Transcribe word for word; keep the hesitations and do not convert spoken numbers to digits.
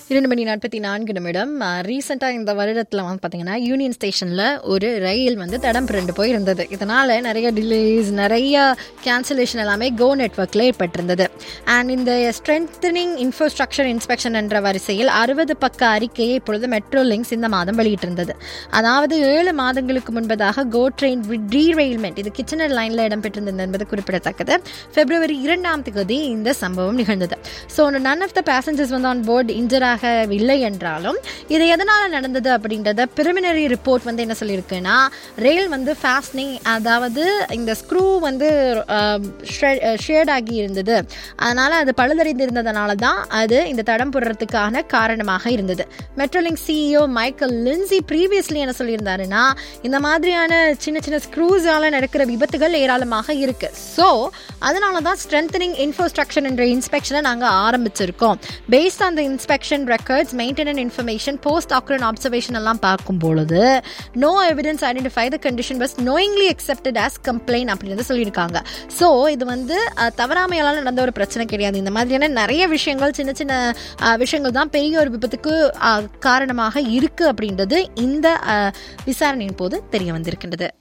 இரண்டு மணி நாற்பத்தி நான்கு நிமிடம். ரீசெண்டாக இந்த வருடத்தில் வந்து பார்த்தீங்கன்னா யூனியன் ஸ்டேஷனில் ஒரு ரயில் வந்து தடம் புரண்டு போயிருந்தது. இதனால் நிறைய டிலேஸ், நிறைய கேன்சலேஷன் எல்லாமே கோ நெட்வொர்க்கில் ஏற்பட்டிருந்தது. அண்ட் இந்த ஸ்ட்ரென்தனிங் இன்ஃப்ராஸ்ட்ரக்சர் இன்ஸ்பெக்ஷன் என்ற வரிசையில் அறுபது பக்க அறிக்கையை இப்பொழுது மெட்ரோ லிங்க்ஸ் இந்த மாதம் வெளியிட்டிருந்தது. அதாவது ஏழு மாதங்களுக்கு முன்பதாக கோ ட்ரெயின் ரீரெயில்மெண்ட் இது கிச்சனர் லைனில் இடம்பெற்றிருந்தது என்பது குறிப்பிடத்தக்கது. பிப்ரவரி இரண்டாம் தேதி இந்த சம்பவம் நிகழ்ந்தது. So none of the passengers வந்து ஆன் போர்டு இன்ஜர் இல்லை என்றாலும் இது எதனால நடந்தது அப்படின்றத பிரிமினரி ரிப்போர்ட் வந்து என்ன சொல்லியிருக்குன்னா, ரயில் வந்து ஃபாஸ்ட்னிங், அதாவது இந்த ஸ்க்ரூ வந்து ஷேட் ஆகி இருந்தது, அதனால அது பழுதறிந்து இருந்ததுனால தான் அது இந்த தடம் புடுறதுக்கான காரணமாக இருந்தது. மெட்ரோலிங்க் சிஇஓ மைக்கேல் லின்சி ப்ரீவியஸ்லி என்ன சொல்லியிருந்தாருன்னா, இந்த மாதிரியான சின்ன சின்ன ஸ்க்ரூஸால நடக்கிற விபத்துகள் ஏராளமாக இருக்கு. ஸோ அதனால தான் ஸ்ட்ரென்தனிங் இன்ஃப்ராஸ்ட்ரக்சர் என்ற இன்ஸ்பெக்ஷனை நாங்கள் ஆரம்பிச்சிருக்கோம். Based on the inspection records, maintenance information, post occurrence observation எல்லாம் பார்க்கும் பொழுது no evidence identify the condition was knowingly accepted as complaint அப்படின்னு சொல்லியிருக்காங்க. ஸோ இது வந்து தவறாமையால் நடந்த ஒரு பிரச்சனை கிடையாது. இந்த மாதிரியான நிறைய விஷயங்கள், சின்ன சின்ன விஷயங்கள் தான் பெரிய ஒரு விபத்துக்கு காரணமாக இருக்கு அப்படின்றது இந்த விசாரணையின் போது தெரிய வந்திருக்கின்றது.